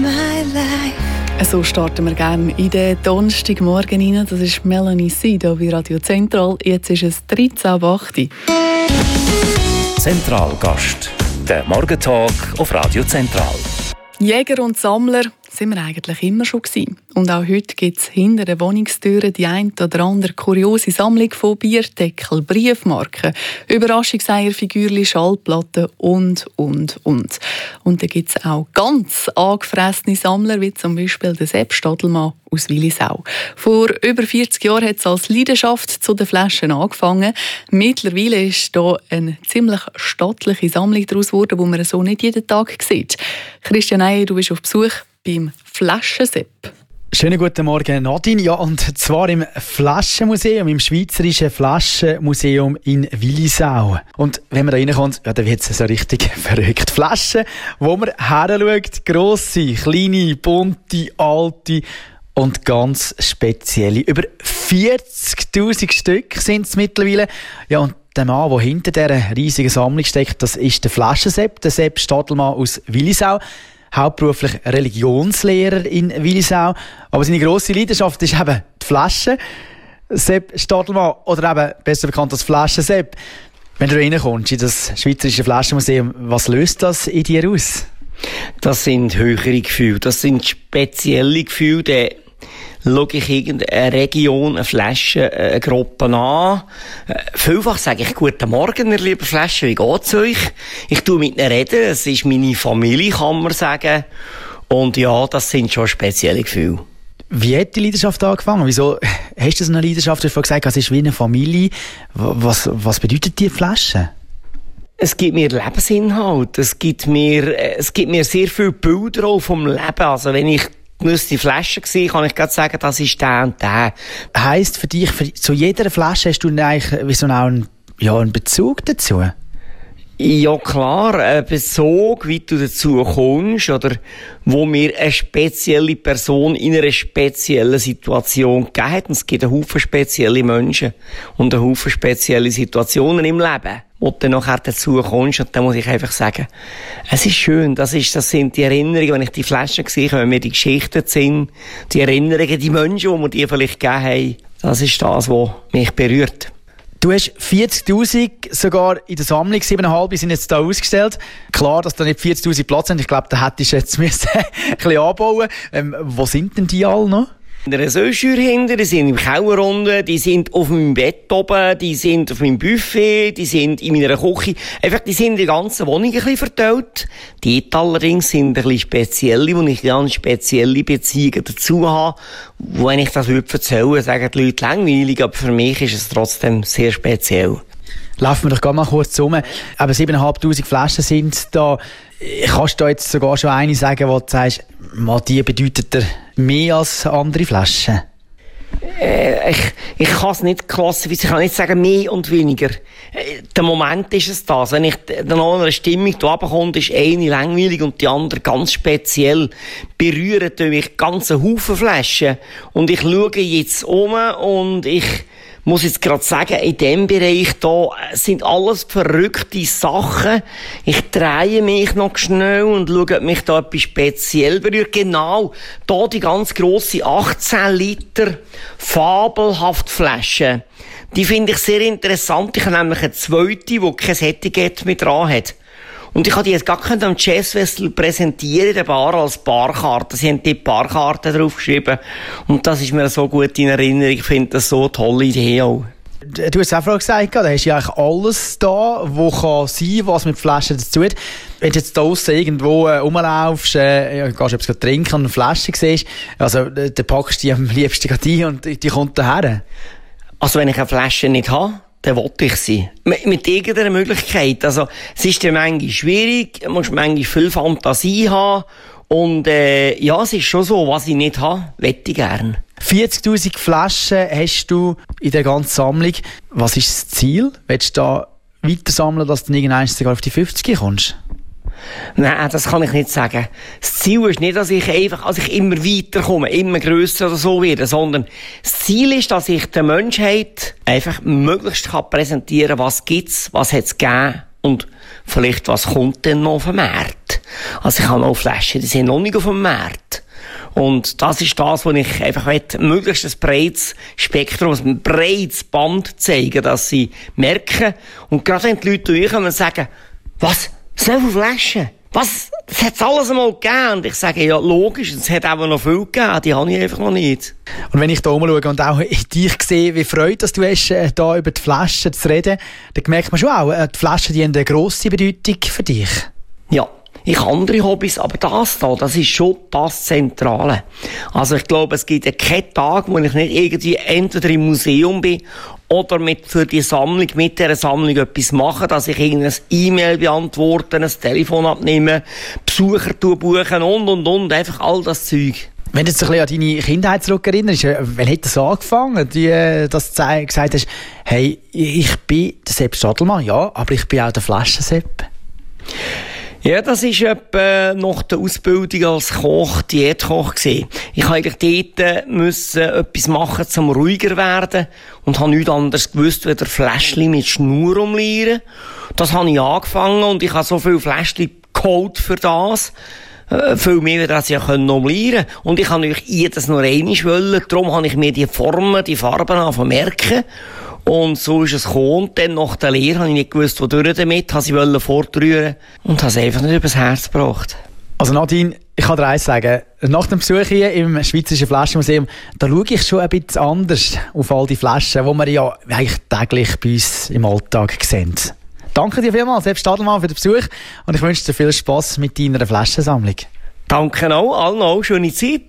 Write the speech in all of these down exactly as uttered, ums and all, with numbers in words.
my life. So starten wir gerne in den Donnerstagmorgen rein. Das ist Melanie C. hier bei Radio Zentral. Jetzt ist es dreizehn ab acht. Zentralgast, der Morgentalk auf Radio Zentral. Jäger und Sammler sind wir eigentlich immer schon gewesen. Und auch heute gibt es hinter den Wohnungstüren die ein oder andere kuriose Sammlung von Bierdeckel, Briefmarken, Überraschungseierfigürchen, Schallplatten und, und, und. Und da gibt es auch ganz angefressene Sammler, wie zum Beispiel der Sepp Stadelmann aus Willisau. Vor über vierzig Jahren hat es als Leidenschaft zu den Flaschen angefangen. Mittlerweile ist hier eine ziemlich stattliche Sammlung daraus geworden, die man so nicht jeden Tag sieht. Christian Eyer, du bist auf Besuch beim Flaschensepp. Schönen guten Morgen, Nadine. Ja, und zwar im Flaschenmuseum, im Schweizerischen Flaschenmuseum in Willisau. Und wenn man da reinkommt, ja, dann wird es so richtig verrückt. Flaschen, wo man heranschaut, grosse, kleine, bunte, alte und ganz spezielle. Über vierzigtausend Stück sind es mittlerweile. Ja, und der Mann, der hinter dieser riesigen Sammlung steckt, das ist der Flaschensepp, der Sepp Stadelmann aus Willisau. Hauptberuflich Religionslehrer in Willisau. Aber seine grosse Leidenschaft ist eben die Flasche. Sepp Stadelmann, oder eben besser bekannt als Flaschensepp. Wenn du reinkommst in das Schweizerische Flaschenmuseum, was löst das in dir aus? Das sind höhere Gefühle, das sind spezielle Gefühle. Da schaue ich irgendeine Region, eine Flasche, eine Gruppe an. Vielfach sage ich, guten Morgen, ihr liebe Flasche, wie geht's euch? Ich tue mit ihnen reden, es ist meine Familie, kann man sagen. Und ja, das sind schon spezielle Gefühle. Wie hat die Leidenschaft angefangen? Wieso hast du so eine Leidenschaft? Du hast gesagt, es ist wie eine Familie. Was, was bedeutet die Flasche? Es gibt mir Lebensinhalt, es gibt mir, es gibt mir sehr viele Bilder auch vom Leben. Also wenn ich die Flasche war, kann ich gerade sagen, das ist der und der. Heisst für dich, für, zu jeder Flasche hast du eigentlich wie so einen, ja, einen Bezug dazu? Ja klar, ein Bezug, wie du dazu kommst, oder wo mir eine spezielle Person in einer speziellen Situation gegeben hat. Und es gibt einen Haufen spezielle Menschen und einen Haufen spezielle Situationen im Leben, wo du nachher dazu kommst. Und dann muss ich einfach sagen, es ist schön, das, ist, das sind die Erinnerungen, wenn ich die Flaschen sehe, wenn mir die Geschichten sind, die Erinnerungen, die Menschen, die mir die vielleicht gegeben haben, das ist das, was mich berührt. Du hast vierzigtausend sogar in der Sammlung, siebeneinhalb sind jetzt hier ausgestellt. Klar, dass da nicht vierzigtausend Platz sind. Ich glaube, da hättest du jetzt müssen ein bisschen anbauen. Ähm, wo sind denn die alle noch? In der Söschür hinten, die sind im Keller unten, die sind auf meinem Bett oben, die sind auf meinem Buffet, die sind in meiner Küche. Einfach, die sind in der ganzen Wohnung ein bisschen verteilt. Die allerdings sind ein bisschen spezielle, wo ich ganz spezielle Beziehungen dazu habe. Wenn ich das erzählen würde, sagen die Leute langweilig, aber für mich ist es trotzdem sehr speziell. Laufen wir doch gerne mal kurz zusammen. Aber siebeneinhalbtausend Flaschen sind da. Kannst du da jetzt sogar schon eine sagen, wo du sagst, die bedeutet dir mehr als andere Flaschen? Äh, ich, ich kann es nicht klassifizieren, ich kann nicht sagen mehr und weniger. Äh, der Moment ist es das. Wenn ich dann noch eine Stimmung da runterkomme, ist eine langweilig und die andere ganz speziell. Berühren mich ganze Haufen Flaschen. Und ich schaue jetzt um und ich muss jetzt gerade sagen, in diesem Bereich da sind alles verrückte Sachen. Ich drehe mich noch schnell und schaue, ob mich da etwas speziell berührt. Genau, da die ganz grosse achtzehn Liter fabelhaft Flasche. Die finde ich sehr interessant. Ich habe nämlich eine zweite, die kein Etikett mehr dran hat. Und ich konnte die jetzt gar nicht am Jazzfestival präsentieren, in der Bar als Barkarte. Sie haben die Barkarte draufgeschrieben. Und das ist mir so gut in Erinnerung. Ich finde das so eine tolle Idee auch. Du hast es auch vorhin gesagt, da hast du ja eigentlich alles da, was kann sein, was mit Flaschen dazu hat. Wenn du jetzt draussen irgendwo äh, rumlaufst, äh, gehst du etwas trinken und eine Flasche siehst, also, äh, dann packst du die am liebsten ein und die, die kommt daher. Also wenn ich eine Flasche nicht habe, dann will ich sie. Mit, mit irgendeiner Möglichkeit. Also, es ist ja manchmal schwierig, du musst manchmal viel Fantasie haben. Und, äh, ja, es ist schon so, was ich nicht habe, möchte ich gern. vierzigtausend Flaschen hast du in der ganzen Sammlung. Was ist das Ziel? Willst du da weiter sammeln, dass du irgendwann sogar auf die fünfzig kommst? Nein, das kann ich nicht sagen. Das Ziel ist nicht, dass ich einfach, als ich immer weiterkomme, immer grösser oder so werde, sondern das Ziel ist, dass ich der Menschheit einfach möglichst kann präsentieren, was gibt's, was hat's gegeben und vielleicht was kommt denn noch vermehrt. Also ich habe auch Flaschen, die sind noch nicht auf dem Markt. Und das ist das, was ich einfach möchte, möglichst ein breites Spektrum, ein breites Band zeigen, dass sie merken. Und gerade wenn die Leute durchkommen und sagen, was? So viele Flaschen? Was? Das hat es alles einmal gegeben. Und ich sage, ja, logisch, es hat aber noch viel gegeben, die habe ich einfach noch nicht. Und wenn ich da umschaue und auch in dich sehe, wie freut, dass du hast, da über die Flaschen zu reden, dann merkt man schon auch, die Flaschen, die haben eine grosse Bedeutung für dich. Ja. Ich habe andere Hobbys, aber das da, das ist schon das Zentrale. Also ich glaube, es gibt ja keinen Tag, wo ich nicht irgendwie entweder im Museum bin oder mit, für die Sammlung, mit dieser Sammlung etwas mache, dass ich irgendein E-Mail beantworte, ein Telefon abnehme, Besucher buchen und, und, und, einfach all das Zeug. Wenn du jetzt ein bisschen an deine Kindheit zurückerinnerst, wann hat das angefangen, die, dass du gesagt hast, hey, ich bin der Sepp Stadelmann, ja, aber ich bin auch der Flaschen-Sepp? Ja, das ist etwa nach der Ausbildung als Koch, Diätkoch gewesen. Ich musste eigentlich dort müssen etwas machen, um ruhiger werden. Und habe nichts anderes gewusst, wie der Fläschchen mit Schnur umlieren. Das habe ich angefangen und ich habe so viele Fläschchen geholt für das. Äh, viel mehr, als ich umlieren konnte. Und ich habe natürlich jedes noch einmal wollen. Darum habe ich mir die Formen, die Farben angefangen zu merken. Und so ist es gekommen. Und dann nach der Lehre habe ich nicht gewusst, wodurch damit, habe sie fortrühren und habe es einfach nicht übers Herz gebracht. Also Nadine, ich kann dir eins sagen, nach dem Besuch hier im Schweizerischen Flaschenmuseum, da schaue ich schon ein bisschen anders auf all die Flaschen, die wir ja eigentlich täglich bei uns im Alltag sehen. Danke dir vielmals, Sepp Stadelmann, für den Besuch und ich wünsche dir viel Spass mit deiner Flaschensammlung. Danke auch, allen auch, schöne Zeit.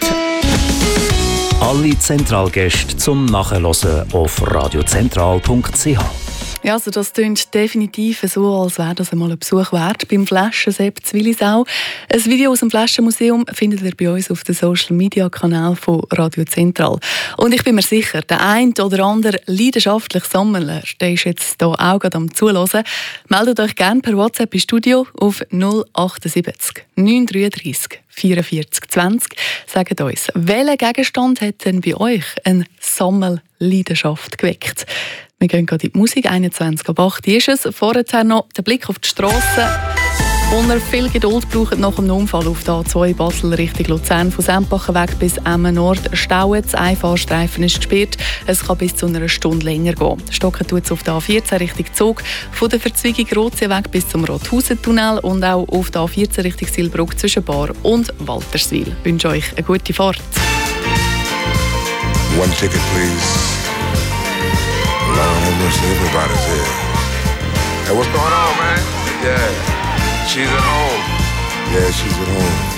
Alle Zentralgäste zum Nachhören auf radiozentral punkt c h. Ja, also das klingt definitiv so, als wäre das einmal ein Besuch wert beim Flaschen-Sepp zu Willisau. Ein Video aus dem Flaschenmuseum findet ihr bei uns auf den Social-Media-Kanal von Radio Zentral. Und ich bin mir sicher, der ein oder andere leidenschaftliche Sammler, der ist jetzt hier auch gerade am Zuhören. Meldet euch gerne per WhatsApp im Studio auf null achtundsiebzig neun dreiunddreißig vierundvierzig zwanzig. Sagt uns, welcher Gegenstand hat denn bei euch eine Sammelleidenschaft geweckt? Wir gehen gerade in die Musik, einundzwanzig ab acht ist es. Vorher noch der Blick auf die Strasse. Und ihr viel Geduld braucht nach dem Unfall auf der A zwei Basel Richtung Luzern. Von Sempachen weg bis Emmen Nord stauen. Das Einfahrstreifen ist gesperrt. Es kann bis zu einer Stunde länger gehen. Stocken tut es auf der A vierzehn Richtung Zug. Von der Verzweigung Rotsee weg bis zum Rothausen-Tunnel. Und auch auf der A vierzehn Richtung Silbruck zwischen Bar und Walterswil. Ich wünsche euch eine gute Fahrt. One ticket, please. A lot of homeless everybody's here. Hey, what's going on, man? Yeah. She's at home. Yeah, she's at home.